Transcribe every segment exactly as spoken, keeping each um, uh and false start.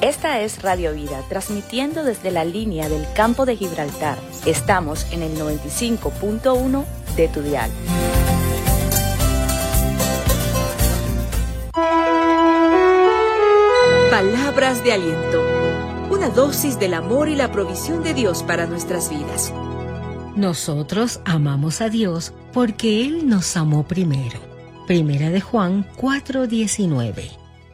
Esta es Radio Vida, transmitiendo desde la línea del campo de Gibraltar. Estamos en el noventa y cinco punto uno de tu dial. Palabras de aliento. Una dosis del amor y la provisión de Dios para nuestras vidas. Nosotros amamos a Dios porque Él nos amó primero. Primera de Juan cuatro diecinueve.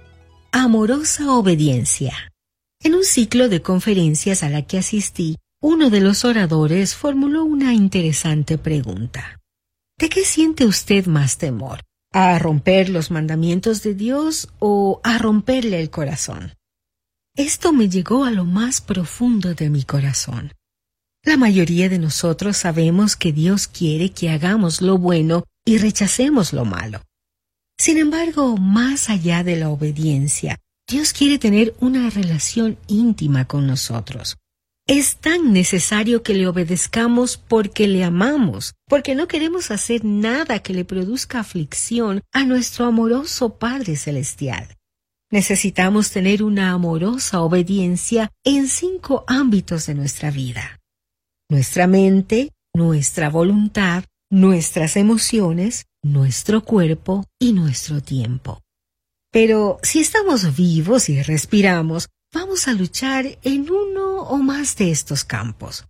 Amorosa obediencia. En un ciclo de conferencias a la que asistí, uno de los oradores formuló una interesante pregunta. ¿De qué siente usted más temor? ¿A romper los mandamientos de Dios o a romperle el corazón? Esto me llegó a lo más profundo de mi corazón. La mayoría de nosotros sabemos que Dios quiere que hagamos lo bueno y rechacemos lo malo. Sin embargo, más allá de la obediencia, Dios quiere tener una relación íntima con nosotros. Es tan necesario que le obedezcamos porque le amamos, porque no queremos hacer nada que le produzca aflicción a nuestro amoroso Padre Celestial. Necesitamos tener una amorosa obediencia en cinco ámbitos de nuestra vida: nuestra mente, nuestra voluntad, nuestras emociones, nuestro cuerpo y nuestro tiempo. Pero si estamos vivos y respiramos, vamos a luchar en uno o más de estos campos.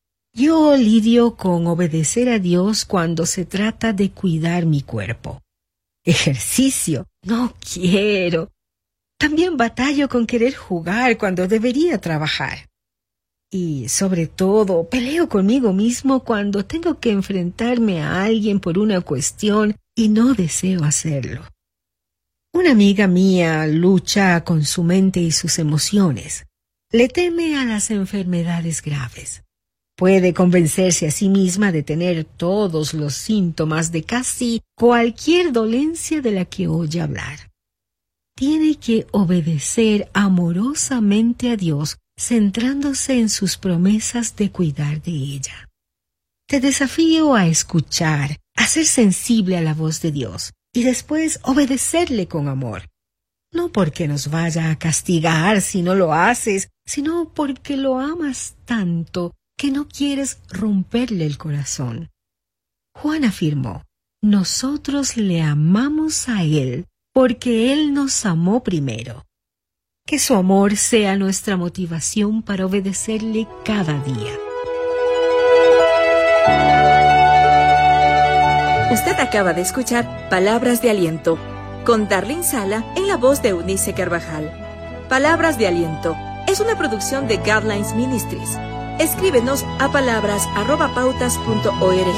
Yo lidio con obedecer a Dios cuando se trata de cuidar mi cuerpo. Ejercicio, no quiero. También batallo con querer jugar cuando debería trabajar. Y, sobre todo, peleo conmigo mismo cuando tengo que enfrentarme a alguien por una cuestión y no deseo hacerlo. Una amiga mía lucha con su mente y sus emociones. Le teme a las enfermedades graves. Puede convencerse a sí misma de tener todos los síntomas de casi cualquier dolencia de la que oye hablar. Tiene que obedecer amorosamente a Dios, centrándose en sus promesas de cuidar de ella. Te desafío a escuchar, a ser sensible a la voz de Dios y después obedecerle con amor. No porque nos vaya a castigar si no lo haces, sino porque lo amas tanto que no quieres romperle el corazón. Juan afirmó: nosotros le amamos a Él porque Él nos amó primero. Que su amor sea nuestra motivación para obedecerle cada día. Usted acaba de escuchar Palabras de Aliento con Darlene Sala en la voz de Eunice Carvajal. Palabras de Aliento es una producción de Godlines Ministries. Escríbenos a palabras arroba pautas punto org.